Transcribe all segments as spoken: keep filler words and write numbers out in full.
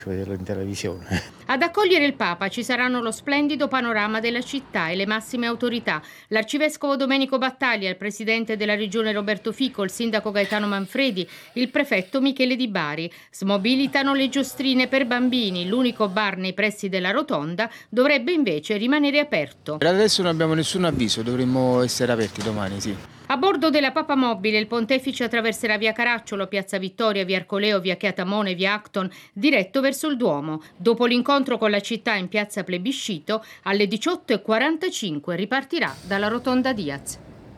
Vederlo in televisione. Ad accogliere il Papa ci saranno lo splendido panorama della città e le massime autorità. L'arcivescovo Domenico Battaglia, il presidente della regione Roberto Fico, il sindaco Gaetano Manfredi, il prefetto Michele Di Bari. Smobilitano le giostrine per bambini. L'unico bar nei pressi della rotonda dovrebbe invece rimanere aperto. Per adesso non abbiamo nessun avviso, dovremmo essere aperti domani, sì. A bordo della Papa Mobile il pontefice attraverserà via Caracciolo, piazza Vittoria, via Arcoleo, via Chiatamone, via Acton, diretto verso il Duomo. Dopo l'incontro con la città in piazza Plebiscito, alle diciotto e quarantacinque ripartirà dalla rotonda Diaz.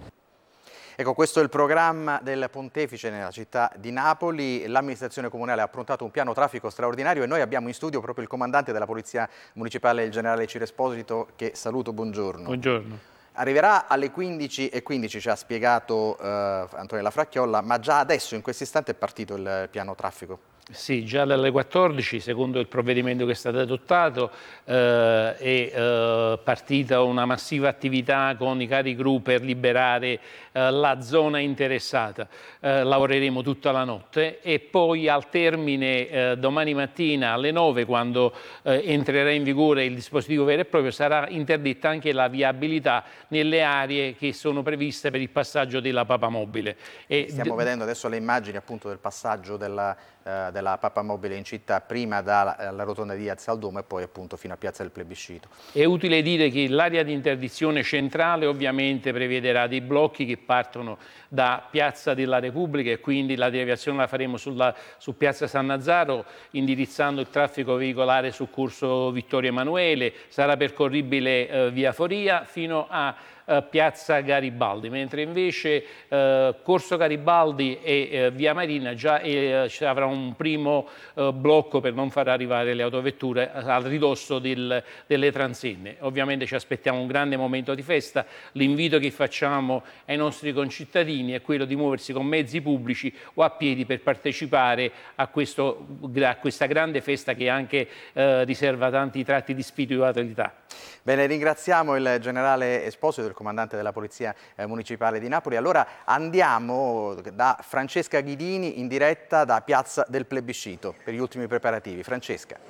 Ecco, questo è il programma del pontefice nella città di Napoli. L'amministrazione comunale ha approntato un piano traffico straordinario e noi abbiamo in studio proprio il comandante della Polizia Municipale, il generale Ciro Esposito, che saluto, buongiorno. Buongiorno. Arriverà alle quindici e quindici, ci ha spiegato eh, Antonella Fracchiolla, ma già adesso, in questo istante, è partito il piano traffico? Sì, già dalle quattordici, secondo il provvedimento che è stato adottato, eh, è eh, partita una massiva attività con i cari gru per liberare eh, la zona interessata. Eh, lavoreremo tutta la notte e poi al termine eh, domani mattina alle nove, quando eh, entrerà in vigore il dispositivo vero e proprio, sarà interdetta anche la viabilità nelle aree che sono previste per il passaggio della Papa Mobile. E stiamo vedendo adesso le immagini appunto del passaggio della, eh, della Papa Mobile in città, prima dalla rotonda di Diaz al Duomo e poi appunto fino a Piazza del Plebiscito. È utile dire che l'area di interdizione centrale ovviamente prevederà dei blocchi che partono da Piazza della Repubblica e quindi la deviazione la faremo sulla, su Piazza San Nazaro, indirizzando il traffico veicolare su Corso Vittorio Emanuele, sarà percorribile eh, via Foria fino a Uh, Piazza Garibaldi, mentre invece uh, Corso Garibaldi e uh, Via Marina già eh, avrà un primo uh, blocco per non far arrivare le autovetture al ridosso del, delle transenne. Ovviamente ci aspettiamo un grande momento di festa, l'invito che facciamo ai nostri concittadini è quello di muoversi con mezzi pubblici o a piedi per partecipare a, questo, a questa grande festa che anche uh, riserva tanti tratti di spiritualità. Bene, ringraziamo il generale Esposito, il comandante della Polizia eh, Municipale di Napoli. Allora andiamo da Francesca Ghidini in diretta da Piazza del Plebiscito per gli ultimi preparativi. Francesca.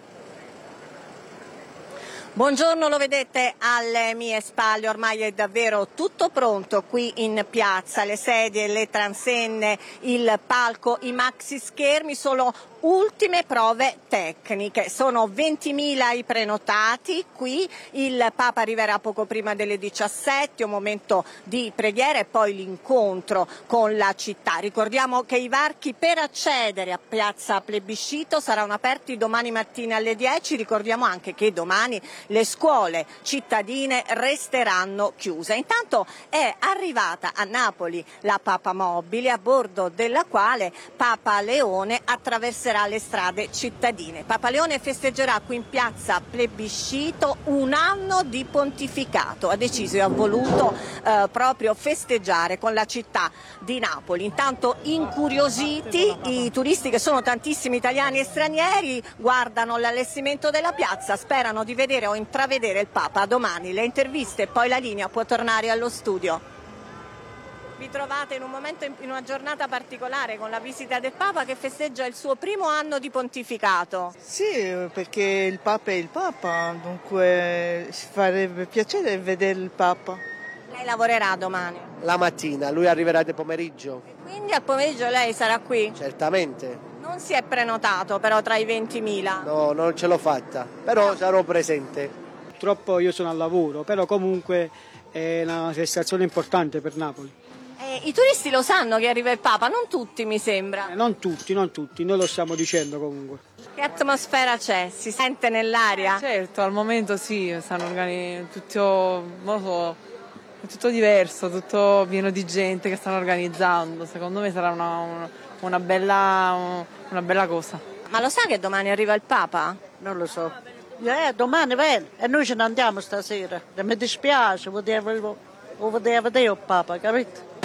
Buongiorno, lo vedete alle mie spalle, ormai è davvero tutto pronto qui in piazza, le sedie, le transenne, il palco, i maxi schermi, sono ultime prove tecniche. Sono ventimila i prenotati qui, il Papa arriverà poco prima delle diciassette, un momento di preghiera e poi l'incontro con la città. Ricordiamo che i varchi per accedere a Piazza Plebiscito saranno aperti domani mattina alle dieci, ricordiamo anche che domani le scuole cittadine resteranno chiuse. Intanto è arrivata a Napoli la Papa Mobile, a bordo della quale Papa Leone attraverserà le strade cittadine. Papa Leone festeggerà qui in Piazza Plebiscito un anno di pontificato. Ha deciso e ha voluto eh, proprio festeggiare con la città di Napoli. Intanto, incuriositi, i turisti, che sono tantissimi italiani e stranieri, guardano l'allestimento della piazza, sperano di vedere o intravedere il Papa domani. Le interviste, poi la linea può tornare allo studio. Vi trovate in un momento, in una giornata particolare con la visita del Papa che festeggia il suo primo anno di pontificato. Sì, perché il Papa è il Papa, dunque ci farebbe piacere vedere il Papa. Lei lavorerà domani? La mattina, lui arriverà di pomeriggio. E quindi al pomeriggio lei sarà qui? Certamente. Non si è prenotato però tra i ventimila? No, non ce l'ho fatta, però no. Sarò presente. Purtroppo io sono al lavoro, però comunque è una manifestazione importante per Napoli. Eh, I turisti lo sanno che arriva il Papa, non tutti mi sembra. Eh, non tutti, non tutti, noi lo stiamo dicendo comunque. Che atmosfera c'è? Si sente nell'aria? Eh, certo, al momento sì, stanno organizzando tutto, non lo so, è tutto diverso, tutto pieno di gente che stanno organizzando. Secondo me sarà una, una, una, bella, una bella cosa. Ma lo sa che domani arriva il Papa? Non lo so. Eh, domani viene e noi ce ne andiamo stasera. E mi dispiace, volevo, volevo vedere il Papa, capito?